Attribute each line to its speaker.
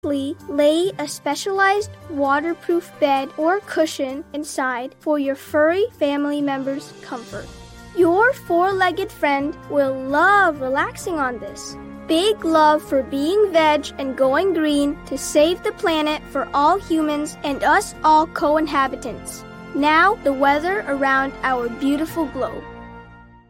Speaker 1: Lay a specialized waterproof bed or cushion inside for your furry family members' comfort. Your four-legged friend will love relaxing on this. Big love for being veg and going green to save the planet for all humans and us all co-inhabitants. Now, the weather around our beautiful globe.